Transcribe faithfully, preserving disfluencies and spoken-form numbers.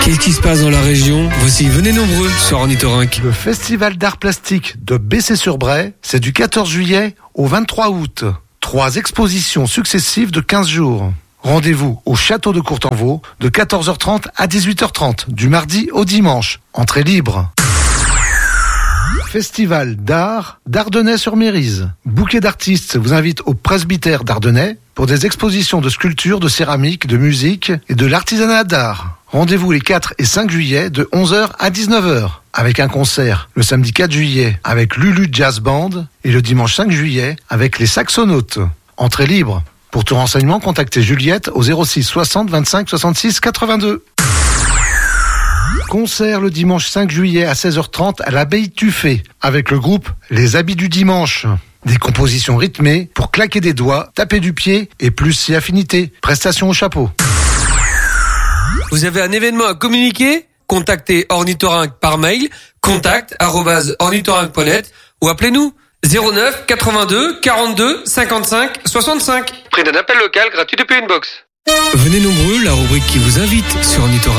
Qu'est-ce qui se passe dans la région? Voici Venez nombreux sur Ornithorynque. Le Festival d'art plastique de Bessay-sur-Bray, c'est du quatorze juillet au vingt-trois août. Trois expositions successives de quinze jours. Rendez-vous au château de Courtenvaux de quatorze heures trente à dix-huit heures trente, du mardi au dimanche. Entrée libre. Festival d'art d'Ardennais-sur-Mérise. Bouquet d'artistes vous invite au presbytère d'Ardennais pour des expositions de sculptures, de céramique, de musique et de l'artisanat d'art. Rendez-vous les quatre et cinq juillet de onze heures à dix-neuf heures avec un concert le samedi quatre juillet avec Lulu Jazz Band et le dimanche cinq juillet avec les Saxonautes. Entrée libre. Pour tout renseignement, contactez Juliette au zéro six soixante vingt-cinq soixante-six quatre-vingt-deux. Concert le dimanche cinq juillet à seize heures trente à l'Abbaye Tuffet avec le groupe Les Habits du Dimanche. Des compositions rythmées pour claquer des doigts, taper du pied et plus si affinité. Prestation au chapeau. Vous avez un événement à communiquer? Contactez Ornithorynque par mail, contact arobase ornithorynque point net ou appelez-nous zéro neuf quatre-vingt-deux quarante-deux cinquante-cinq soixante-cinq. Prix d'un appel local gratuit depuis une box. Venez nombreux, la rubrique qui vous invite sur Ornithorynque.